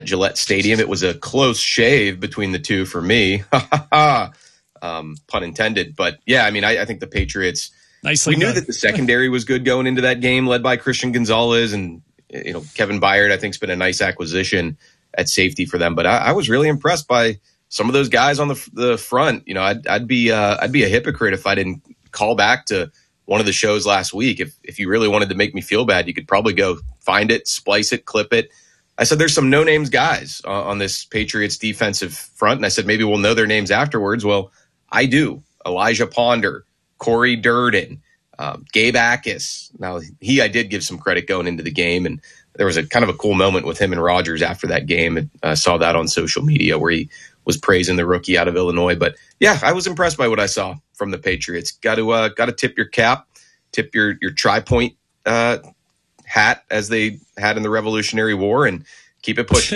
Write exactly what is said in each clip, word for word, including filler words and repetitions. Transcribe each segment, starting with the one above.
Gillette Stadium. It was a close shave between the two for me. um, pun intended. But yeah, I mean, I, I think the Patriots, Nicely we knew done. that the secondary was good going into that game, led by Christian Gonzalez, and you know, Kevin Byard, I think, has been a nice acquisition at safety for them. But I, I was really impressed by some of those guys on the the front. You know, I'd, I'd be uh, I'd be a hypocrite if I didn't call back to one of the shows last week. If if you really wanted to make me feel bad, you could probably go find it, splice it, clip it. I said there's some no names guys uh, on this Patriots defensive front, and I said maybe we'll know their names afterwards. Well, I do. Elijah Ponder, Corey Durden, um, Gabe Akis. Now he I did give some credit going into the game, and there was a kind of a cool moment with him and Rodgers after that game. I uh, saw that on social media where he was praising the rookie out of Illinois. But yeah, I was impressed by what I saw from the Patriots. Got to uh, got to tip your cap, tip your your tri-point uh, hat as they had in the Revolutionary War, and keep it pushing.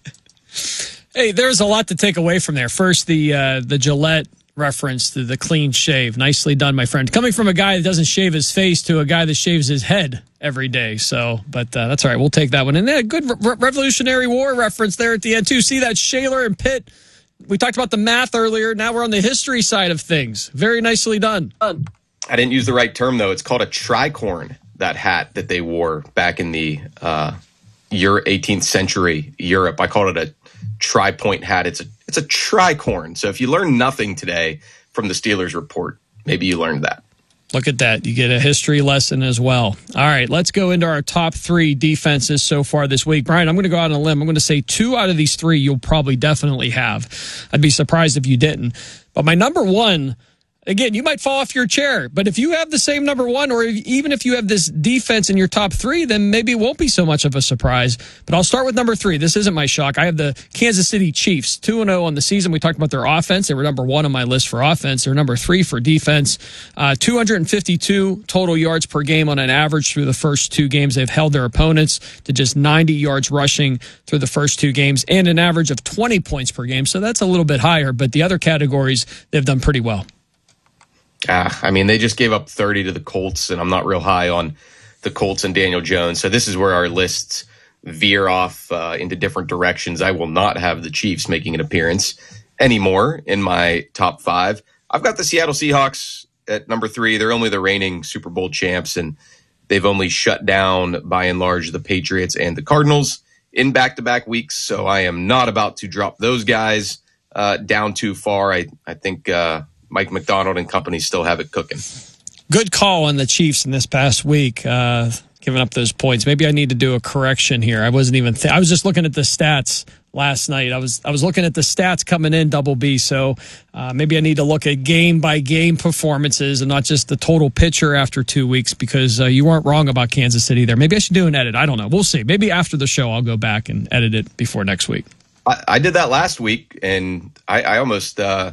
Hey, there's a lot to take away from there. First, the uh, the Gillette reference to the clean shave. Nicely done, my friend. Coming from a guy that doesn't shave his face to a guy that shaves his head every day. So, but uh, that's all right. We'll take that one. And then a good Re- Revolutionary War reference there at the end, too. See that Shaler and Pitt? We talked about the math earlier. Now we're on the history side of things. Very nicely done. I didn't use the right term, though. It's called a tricorn, that hat that they wore back in the uh, year eighteenth century Europe. I called it a tri-point hat. It's a it's a tricorn. So if you learn nothing today from the Steelers report, maybe you learned that. Look at that. You get a history lesson as well. All right, let's go into our top three defenses so far this week. Brian, I'm going to go out on a limb. I'm going to say two out of these three you'll probably definitely have. I'd be surprised if you didn't. But my number one, again, you might fall off your chair, but if you have the same number one, or even if you have this defense in your top three, then maybe it won't be so much of a surprise. But I'll start with number three. This isn't my shock. I have the Kansas City Chiefs, two and oh on the season. We talked about their offense. They were number one on my list for offense. They're number three for defense. Uh, two hundred fifty-two total yards per game on an average through the first two games. They've held their opponents to just ninety yards rushing through the first two games and an average of twenty points per game. So that's a little bit higher, but the other categories, they've done pretty well. Ah, I mean, they just gave up thirty to the Colts, and I'm not real high on the Colts and Daniel Jones. So this is where our lists veer off uh, into different directions. I will not have the Chiefs making an appearance anymore in my top five. I've got the Seattle Seahawks at number three. They're only the reigning Super Bowl champs, and they've only shut down, by and large, the Patriots and the Cardinals in back-to-back weeks. So I am not about to drop those guys uh, down too far. I, I think... Uh, Mike McDonald and company still have it cooking. Good call on the Chiefs in this past week, uh, giving up those points. Maybe I need to do a correction here. I wasn't even. Th- I was just looking at the stats last night. I was I was looking at the stats coming in, Double B. So uh, maybe I need to look at game by game performances and not just the total picture after two weeks. Because uh, you weren't wrong about Kansas City there. Maybe I should do an edit. I don't know. We'll see. Maybe after the show I'll go back and edit it before next week. I, I did that last week, and I, I almost. Uh,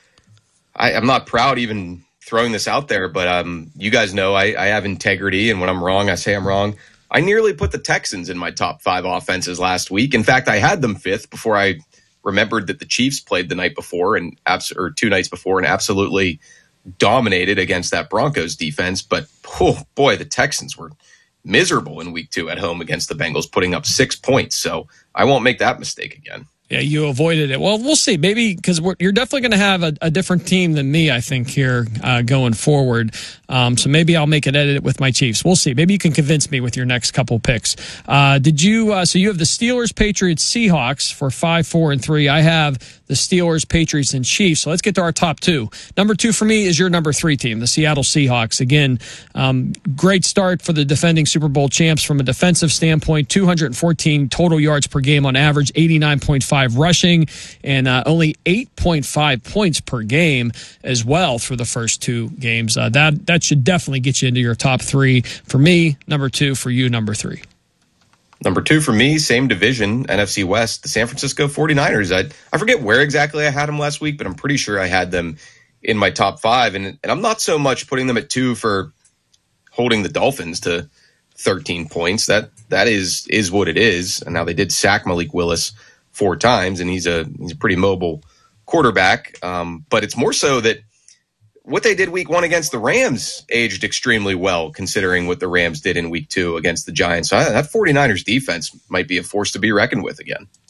I, I'm not proud even throwing this out there, but um, you guys know I, I have integrity, and when I'm wrong, I say I'm wrong. I nearly put the Texans in my top five offenses last week. In fact, I had them fifth before I remembered that the Chiefs played the night before and abs- or two nights before and absolutely dominated against that Broncos defense. But oh boy, the Texans were miserable in week two at home against the Bengals, putting up six points. So I won't make that mistake again. Yeah, you avoided it. Well, we'll see. Maybe because you're definitely going to have a, a different team than me, I think, here uh, going forward. Um, so maybe I'll make an edit with my Chiefs. We'll see. Maybe you can convince me with your next couple picks. Uh, did you? Uh, so you have the Steelers, Patriots, Seahawks for five, four, and three. I have the Steelers, Patriots, and Chiefs. So let's get to our top two. Number two for me is your number three team, the Seattle Seahawks. Again, um, great start for the defending Super Bowl champs from a defensive standpoint. two hundred fourteen total yards per game on average, eighty-nine point five rushing, and uh, only eight point five points per game as well through the first two games. Uh, that that should definitely get you into your top three. For me, number two. For you, number three. Number two for me, same division, N F C West, the San Francisco forty-niners. I I forget where exactly I had them last week, but I'm pretty sure I had them in my top five. And, and I'm not so much putting them at two for holding the Dolphins to thirteen points. That that is is what it is. And now they did sack Malik Willis four times, and he's a he's a pretty mobile quarterback. Um, but it's more so that what they did week one against the Rams aged extremely well, considering what the Rams did in week two against the Giants. So that forty-niners defense might be a force to be reckoned with again.